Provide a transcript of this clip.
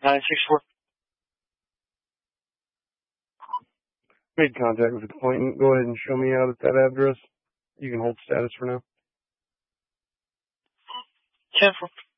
964. Made contact with the complainant. Go ahead and show me out at that address. You can hold status for now. 10-4.